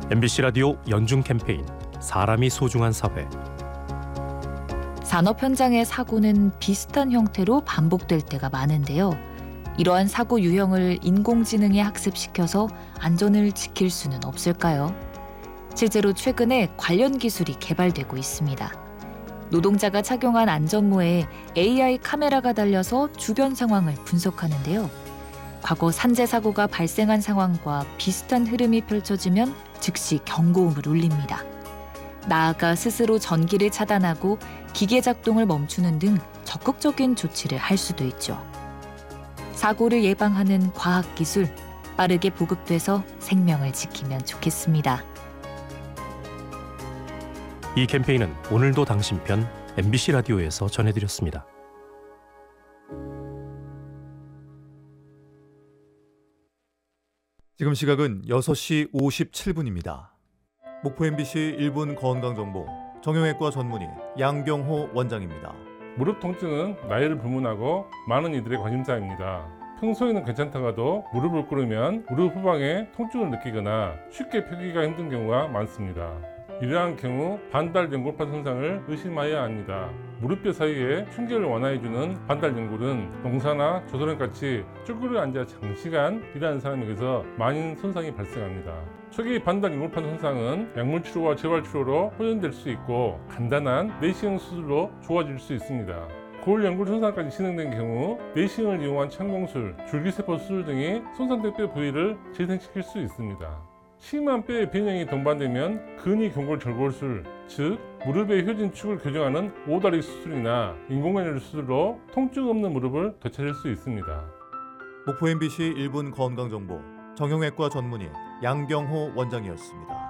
MBC 라디오 연중 캠페인 사람이 소중한 사회. 산업 현장의 사고는 비슷한 형태로 반복될 때가 많은데요. 이러한 사고 유형을 인공지능에 학습시켜서 안전을 지킬 수는 없을까요? 실제로 최근에 관련 기술이 개발되고 있습니다. 노동자가 착용한 안전모에 AI 카메라가 달려서 주변 상황을 분석하는데요. 과거 산재 사고가 발생한 상황과 비슷한 흐름이 펼쳐지면 즉시 경고음을 울립니다. 나아가 스스로 전기를 차단하고 기계 작동을 멈추는 등 적극적인 조치를 할 수도 있죠. 사고를 예방하는 과학기술, 빠르게 보급돼서 생명을 지키면 좋겠습니다. 이 캠페인은 오늘도 당신 편 MBC 라디오에서 전해드렸습니다. 지금 시각은 6시 57분입니다. 목포 MBC 1분 건강정보 정형외과 전문의 양경호 원장입니다. 무릎 통증은 나이를 불문하고 많은 이들의 관심사입니다. 평소에는 괜찮다가도 무릎을 꿇으면 무릎 후방에 통증을 느끼거나 쉽게 펴기가 힘든 경우가 많습니다. 이러한 경우 반달연골판 손상을 의심해야 합니다. 무릎뼈 사이에 충격을 완화해주는 반달연골은 농사나 조선행같이 쭈그려 앉아 장시간 일하는 사람에게서 많은 손상이 발생합니다. 초기 반달연골판 손상은 약물치료와 재활치료로 호전될 수 있고 간단한 내시경 수술로 좋아질 수 있습니다. 골연골 손상까지 진행된 경우 내시경을 이용한 창공술, 줄기세포 수술 등이 손상된 뼈 부위를 재생시킬 수 있습니다. 심한 뼈의 변형이 동반되면 근위경골절골술, 즉 무릎의 효진축을 교정하는 오다리 수술이나 인공관절 수술로 통증 없는 무릎을 되찾을 수 있습니다. 목포 MBC 1분 건강정보 정형외과 전문의 양경호 원장이었습니다.